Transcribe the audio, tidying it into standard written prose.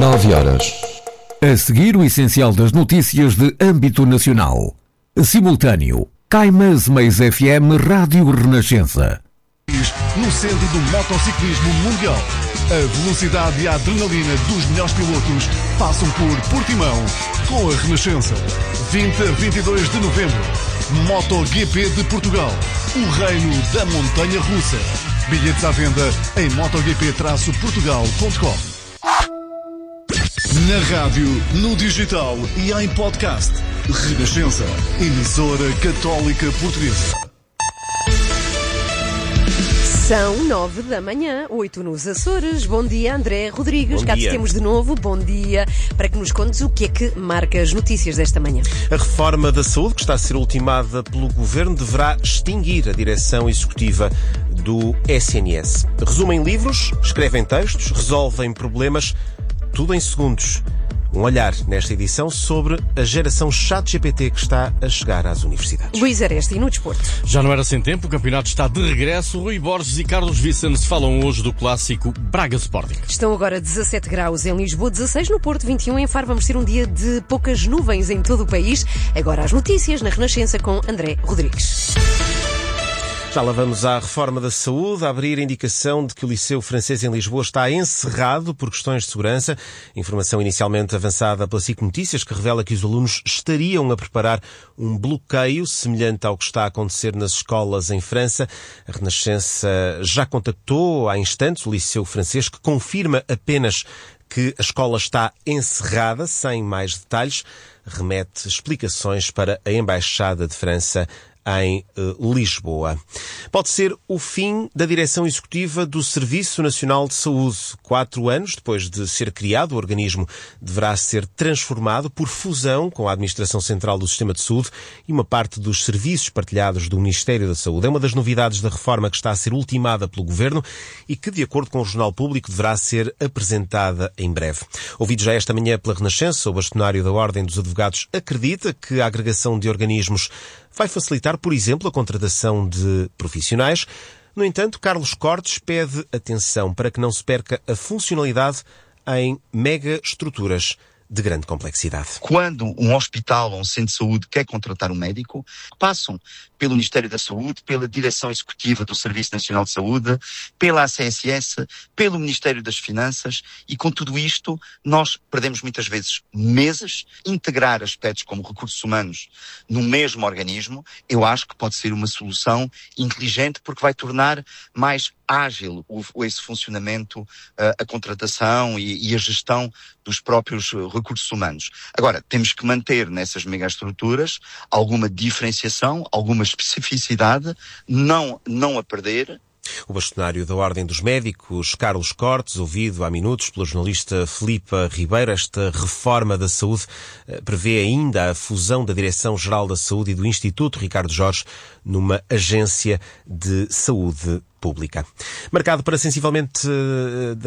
9 horas. A seguir, o essencial das notícias de âmbito nacional. Simultâneo, Caimas Mais FM Rádio Renascença. No centro do motociclismo mundial, a velocidade e a adrenalina dos melhores pilotos passam por Portimão com a Renascença. 20 a 22 de novembro, MotoGP de Portugal, o reino da montanha russa. Bilhetes à venda em motogp-portugal.com. Na rádio, no digital e em podcast. Renascença, emissora católica portuguesa. São 9 da manhã, 8 nos Açores. Bom dia, André Rodrigues. Cá te temos de novo. Bom dia. Para que nos contes o que é que marca as notícias desta manhã. A reforma da saúde, que está a ser ultimada pelo Governo, deverá extinguir a direção executiva do SNS. Resumem livros, escrevem textos, resolvem problemas, tudo em segundos. Um olhar nesta edição sobre a geração ChatGPT que está a chegar às universidades. Luís Aresta, e no desporto? Já não era sem tempo, o campeonato está de regresso. Rui Borges e Carlos Vicens falam hoje do clássico Braga Sporting. Estão agora 17 graus em Lisboa, 16 no Porto, 21 em Faro. Vamos ter um dia de poucas nuvens em todo o país. Agora as notícias na Renascença com André Rodrigues. Já lá vamos à reforma da saúde, a abrir a indicação de que o Liceu Francês em Lisboa está encerrado por questões de segurança. Informação inicialmente avançada pela SIC Notícias, que revela que os alunos estariam a preparar um bloqueio semelhante ao que está a acontecer nas escolas em França. A Renascença já contactou há instantes o Liceu Francês, que confirma apenas que a escola está encerrada, sem mais detalhes. Remete explicações para a Embaixada de França em Lisboa. Pode ser o fim da direção executiva do Serviço Nacional de Saúde. 4 anos depois de ser criado, o organismo deverá ser transformado por fusão com a Administração Central do Sistema de Saúde e uma parte dos serviços partilhados do Ministério da Saúde. É uma das novidades da reforma que está a ser ultimada pelo Governo e que, de acordo com o Jornal Público, deverá ser apresentada em breve. Ouvido já esta manhã pela Renascença, o bastonário da Ordem dos Advogados acredita que a agregação de organismos vai facilitar, por exemplo, a contratação de profissionais. No entanto, Carlos Cortes pede atenção para que não se perca a funcionalidade em mega-estruturas de grande complexidade. Quando um hospital ou um centro de saúde quer contratar um médico, passam pelo Ministério da Saúde, pela Direção Executiva do Serviço Nacional de Saúde, pela ACSS, pelo Ministério das Finanças, e com tudo isto nós perdemos muitas vezes meses. Integrar aspectos como recursos humanos no mesmo organismo, eu acho que pode ser uma solução inteligente, porque vai tornar mais ágil esse funcionamento, a contratação e a gestão dos próprios recursos humanos. Agora, temos que manter nessas megaestruturas alguma diferenciação, alguma especificidade, não a perder. O bastonário da Ordem dos Médicos, Carlos Cortes, ouvido há minutos pelo jornalista Filipa Ribeiro. Esta reforma da saúde prevê ainda a fusão da Direção-Geral da Saúde e do Instituto Ricardo Jorge numa agência de saúde pública. Marcado para sensivelmente